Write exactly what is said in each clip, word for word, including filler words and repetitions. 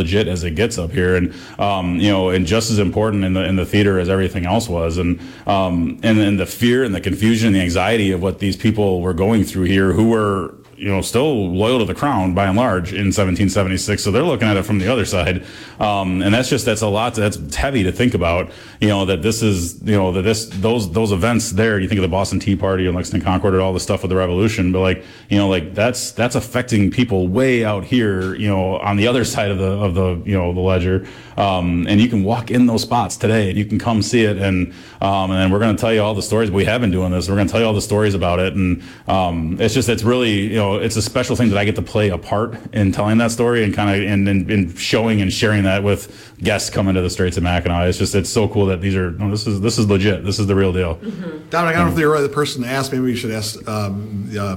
legit as it gets up here, and um, you know, and just as important in the in the theater as everything else was, and um, and and the fear and the confusion and the anxiety of what these people were going through here, who were, you know, still loyal to the crown by and large in seventeen seventy-six. So they're looking at it from the other side. Um, and that's just, that's a lot, to, that's heavy to think about, you know, that this is, you know, that this, those, those events there, you think of the Boston Tea Party and Lexington Concord and all the stuff with the revolution, but like, you know, like that's, that's affecting people way out here, you know, on the other side of the, of the, you know, the ledger. Um, and you can walk in those spots today and you can come see it. And, um, and then we're going to tell you all the stories. We have been doing this. We're going to tell you all the stories about it. And, um, it's just, it's really, you know, it's a special thing that I get to play a part in telling that story and kind of in, in, in showing and sharing that with guests coming to the Straits of Mackinac. It's just, it's so cool that these are, no, this is, this is legit. This is the real deal. Mm-hmm. Dominic, I don't know if you're the person to ask. Maybe we should ask, um, uh,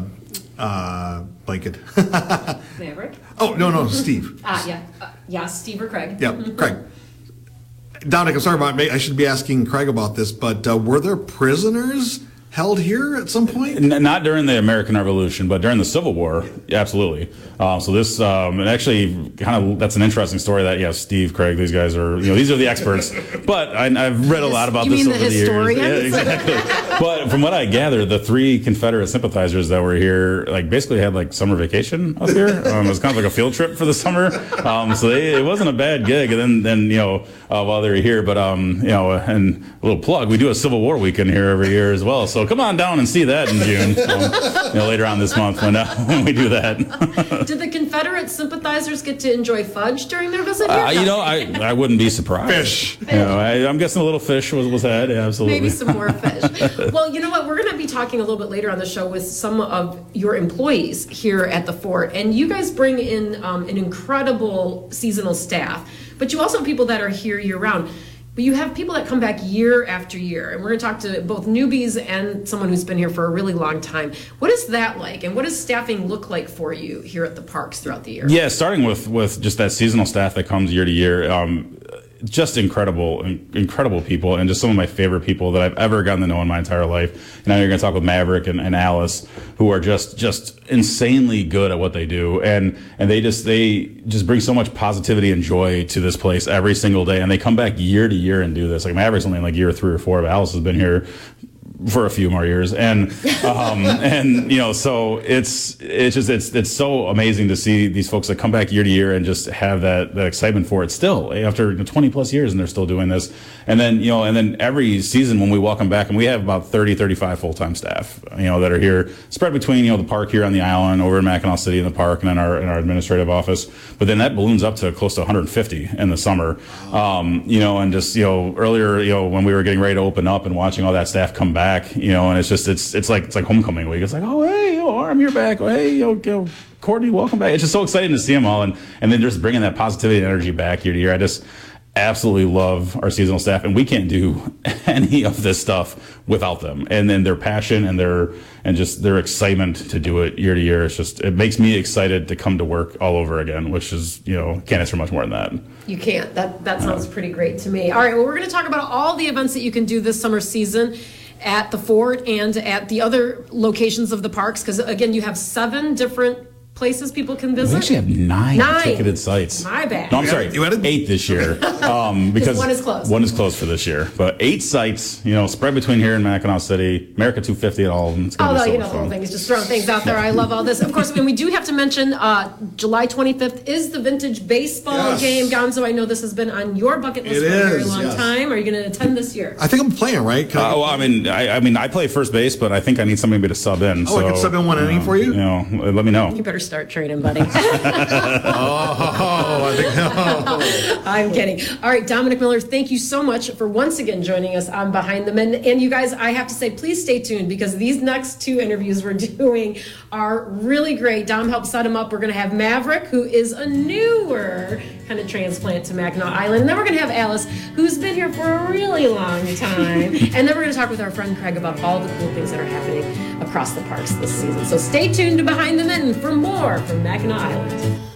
uh, Blanket. Maverick? Oh, no, no, Steve. Ah, uh, yeah. Uh, yeah, Steve or Craig. Yeah, Craig. Dominic, I'm sorry about, I should be asking Craig about this, but uh, were there prisoners held here at some point? N- not during the American Revolution, but during the Civil War, absolutely. Uh, so this, um, and actually, kind of, that's an interesting story. That yeah, Steve, Craig, these guys are, you know, these are the experts. But I, I've read a lot about you this mean over the, the historians? years. Yeah, exactly. But from what I gather, the three Confederate sympathizers that were here, like, basically had like summer vacation up here. Um, it was kind of like a field trip for the summer. Um, so they, it wasn't a bad gig. And then, then you know, uh, while they were here, but um, you know, and a little plug, we do a Civil War weekend here every year as well. So come on down and see that in June, um, you know, later on this month when, uh, when we do that. Did the Confederate sympathizers get to enjoy fudge during their visit here? Uh, you know, I, I wouldn't be surprised. Fish. You know, I, I'm guessing a little fish was, was had, yeah, absolutely. Maybe some more fish. Well, you know what? We're going to be talking a little bit later on the show with some of your employees here at the fort. And you guys bring in um, an incredible seasonal staff. But you also have people that are here year-round. But you have people that come back year after year, and we're going to talk to both newbies and someone who's been here for a really long time. What is that like, and what does staffing look like for you here at the parks throughout the year? Yeah, starting with, with just that seasonal staff that comes year to year, um, just incredible, incredible people, and just some of my favorite people that I've ever gotten to know in my entire life. And now you're going to talk with Maverick and, and Alice, who are just just insanely good at what they do, and and they just they just bring so much positivity and joy to this place every single day. And they come back year to year and do this. Like Maverick's only in like year three or four, but Alice has been here for a few more years, and um, and you know, so it's it's just it's it's so amazing to see these folks that come back year to year and just have that that excitement for it still after twenty plus years, and they're still doing this. And then you know, and then every season when we welcome back, and we have about thirty, thirty-five full time staff, you know, that are here spread between you know the park here on the island, over in Mackinac City in the park, and then our in our administrative office. But then that balloons up to close to one hundred fifty in the summer, um, you know, and just you know earlier you know when we were getting ready to open up and watching all that staff come back. Back, you know, and it's just it's it's like it's like homecoming week. It's like, oh hey, oh Arm, you're back. Oh, hey, yo, yo, Courtney, welcome back. It's just so exciting to see them all, and and then just bringing that positivity and energy back year to year. I just absolutely love our seasonal staff, and we can't do any of this stuff without them. And then their passion and their and just their excitement to do it year to year. It's just it makes me excited to come to work all over again, which is you know can't ask for much more than that. You can't. That that sounds pretty great to me. All right, well, we're going to talk about all the events that you can do this summer season at the fort and at the other locations of the parks, because again, you have seven different places people can visit. We actually have nine, nine. ticketed sites. My bad. No, I'm sorry, you added? eight this year. Um, because one is closed. One is closed for this year. But eight sites, you know, spread between here and Mackinac City, America two fifty at all of them. It's gonna Although, be so you know, much the whole fun. thing is just throwing things out there. I love all this. Of course, and we do have to mention uh, July twenty-fifth is the vintage baseball Yes. game. Gonzo, I know this has been on your bucket list It for a very is, long yes. time. Are you going to attend this year? I think I'm playing, right? Can I- Uh, well, I mean, I, I mean, I play first base, but I think I need somebody to sub in. Oh, I so, can sub in one you inning know, for you? You know, let me know. You better start training, buddy. oh, I think no. I'm kidding. All right, Dominic Miller, thank you so much for once again joining us on Behind the Men. And you guys, I have to say, please stay tuned because these next two interviews we're doing are really great. Dom helped set them up. We're going to have Maverick, who is a newer kind of transplant to Mackinac Island. And then we're going to have Alice, who's been here for a really long time. And then we're going to talk with our friend Craig about all the cool things that are happening across the parks this season. So stay tuned to Behind the Men for more from Mackinac Island.